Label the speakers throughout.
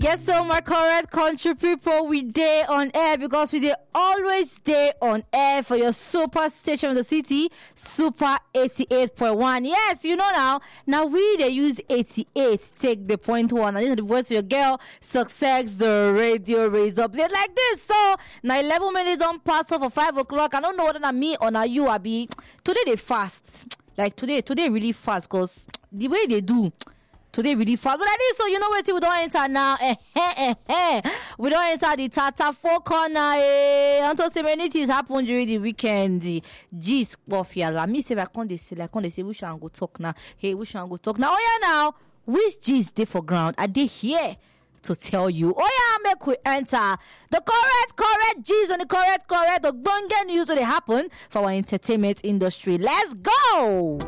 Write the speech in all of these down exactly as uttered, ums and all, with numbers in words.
Speaker 1: Yes, so my correct country people, we day on air because we dey always day on air for your super station of the city, Super eighty-eight point one. Yes, you know now. Now we they use eighty-eight, take the point one. And this is the voice of your girl, Success, the radio raise up late like this. So now eleven minutes on pass off for five o'clock. I don't know whether na me or na you, Abi. Today they fast. Like today, today really fast because the way they do. Today really fast, but I did so you know what we don't enter now. Eh, eh, eh, eh. We don't enter the Tata four corner. Eh. Until so many things happen during the weekend. Jeez, Buffy, la me say I can't say, I can't say we should go talk now. Hey, we should go talk now. Oh yeah, now which G's they for ground? Are they here to tell you? Oh yeah, make we enter the correct, correct G's and the correct, correct the bunga news that happen for our entertainment industry. Let's go.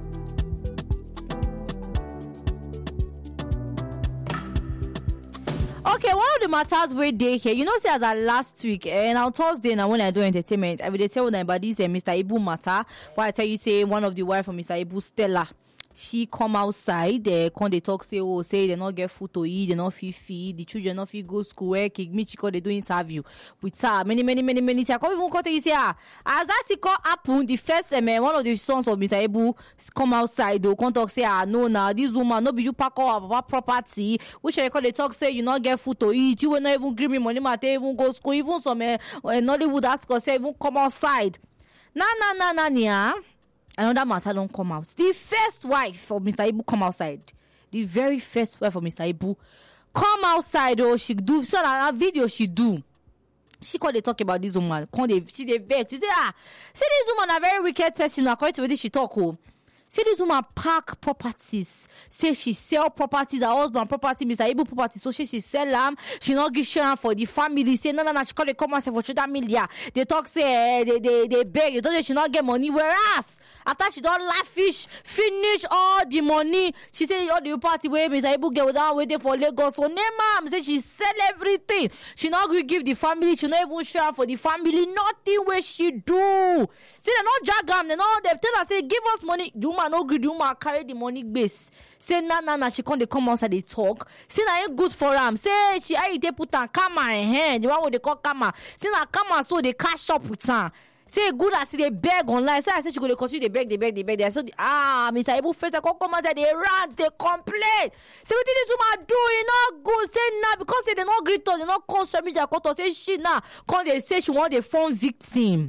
Speaker 1: Okay, one of the matters we day here, you know, say as our last week, and on Thursday now when I do entertainment, I will tell you about this uh, Mister Ibu matter. Why I tell you say one of the wife of Mister Ibu, Stella, she come outside, they come they talk say oh say they not get food to eat, they not feel feed, the children not feel go school work. Me she call they do interview with her many many many many things. I come even come to you say ah, as that it come happen, the first um, one of the sons of Mister Ibu come outside, they come talk say ah no now this woman no be you pack up our property, which I call they talk say you not get food to eat, you will not even give me money, matter even go school, even some uh, Nollywood ask us say even come outside. Na na na na na. Another matter don't come out. The first wife of Mister Ibu come outside. The very first wife of Mister Ibu come outside. Oh, she do so that video she do. She called they talk about this woman. Come they she they vex. She say ah, see this woman a very wicked person. According to what she talk oh. See this woman pack properties. Say she sell properties, her husband property, Mister Ibu property. So she, she sell them. She not give share for the family. Say no no no. She call they come and say for shoulder media. They talk say eh, they they they beg. They don't say she not get money. Whereas after she don't lavish finish all the money, she say all the property where Mister Ibu get without waiting for Lagos. So ne ma'am say she sell everything. She not going give the family. She not even share for the family. Nothing where she do. See they not drag them. They not they tell her say give us money. The woman no greedy, woman carry the money base. Say na na na she come they come outside they talk. Say na ain't good for them. Say she I they put on camera in hand. The one what they call camera. Say na camera so they cash up with her. Say good as they beg online. Say I say she go to continue they beg, they beg, they beg. They so the, ah Mister Ibu first they come outside they rant, they complain. Say what did this woman do? You not good. Say nah because say they not greet us, they not call social media. Say she nah. Come they say she want the phone victim.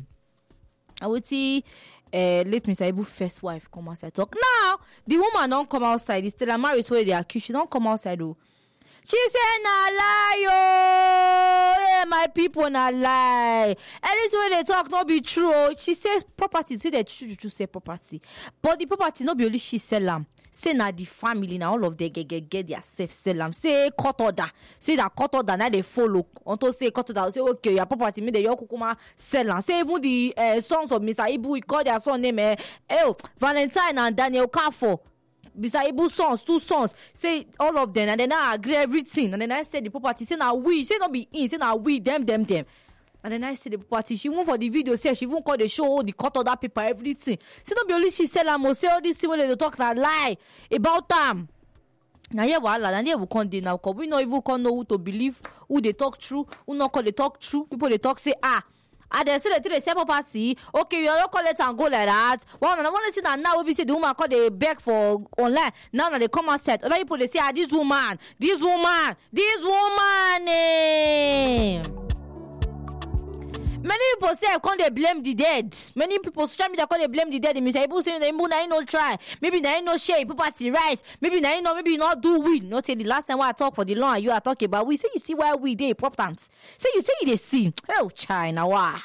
Speaker 1: I would see. Uh, late Mister Ibu first wife come outside talk. Now the woman don't come outside. It's still a marriage where they accuse. She don't come outside though. She say na lie oh, hey, my people na lie. And this way they talk not be true. She says property. So they true to say property, but the property not be only she sell them. Say na the family now all of them get get get their self sell them. Say court order. Say that court order now they follow. Until say court order say okay your property me the your kukuma sell them. Say even the uh, sons of Mister Ibu we call their son name eh oh Valentine and Daniel Kafo. Mister Ibu's sons, two sons, say all of them and then I agree everything and then I say the property say now we say not be in say now we them them them. And then I say the party, she went for the video, say she won't call the show, the cut of that paper, everything. Say not be only she sell them, say all these things when they talk that lie about them. Now yeah, well, and yeah, we can't do now because we not even can know who to believe, who they talk true, who not call they talk true. People they talk say ah. And then say they say property. Okay, you don't call it and go like that. Well, I want to see that now. We say the woman call they beg for online. Now that they come and said, other people they say ah this woman, this woman, this woman. Eh. Many people say I can't they blame the dead. Many people social media can't they blame the dead. They say people say they no try. Maybe they no share property right. Maybe they no maybe not do we. Not say the last time I talk for the law and you are talking about we say you see why we they important. Say you say they see. Oh China wow.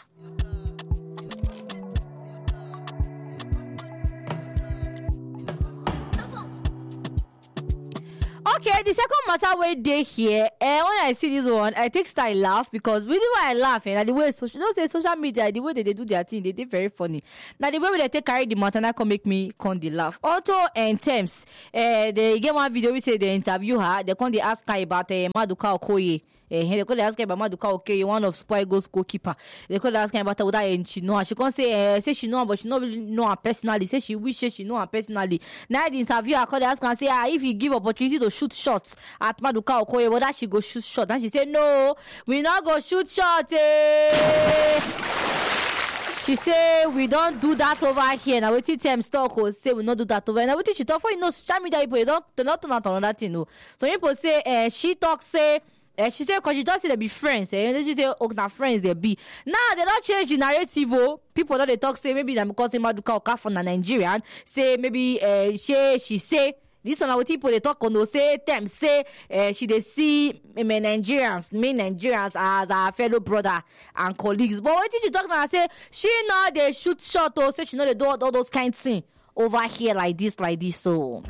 Speaker 1: Okay, the second matter where they here, and when I see this one, I take style laugh because really why I laugh and the way social, you know, say social media, the way they, they do their thing, they did very funny. Now the way they take carry the matter, that can make me con the laugh. Also, in terms, uh, they get one video we say they interview her, they come they ask her about uh, Maduka Okoye. Eh, they could ask about Maduka, okay, you're one of Super Eagles goalkeeper. They could ask about her whether and she know her. She can't say, uh, say she know her, but she don't really know her personally. Say she wishes she know her personally. Now the interview, I could ask and say, ah, if you give opportunity to shoot shots at Maduka Okoye, whether she go shoot shot. And she said, no, we not go shoot shot. Eh. She say we don't do that over here. Now we teach them stock or say we not do that over. Now we teach you talk for you know social media people you don't do not turn out on that thing. No. So people say uh, she talk say uh, she say because she don't say they be friends. Eh? And she say oh na friends they be. Now they don't change the narrative. Oh. People that they talk say maybe that because they Maduka Oka from a Nigerian say maybe uh, she she say. This one our people they talk on those say them say uh, she they see me Nigerians, me Nigerians as our fellow brother and colleagues. But what did you talk now? Say she know they shoot shot or say she know they do all those kind of things over here like this, like this. So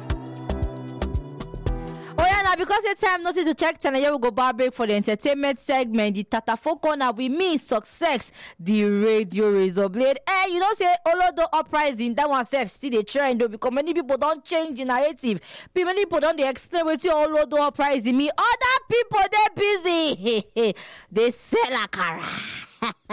Speaker 1: oh yeah, now because it's time not to check ten, here we go bar break for the entertainment segment. The Tatafo corner with me success the radio razor blade. Hey, you don't say Olodo uprising that one self still the trend though because many people don't change the narrative. Many people don't they explain what you Olodo uprising me. Other people they busy. They sell a car.